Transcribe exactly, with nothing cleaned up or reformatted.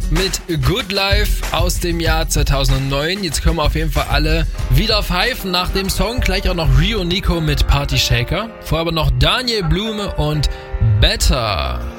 mit Good Life aus dem Jahr zweitausendneun. Jetzt können wir auf jeden Fall alle wieder pfeifen nach dem Song. Gleich auch noch Rio Nico mit Party Shaker. Vorher aber noch Daniel Blume und Better.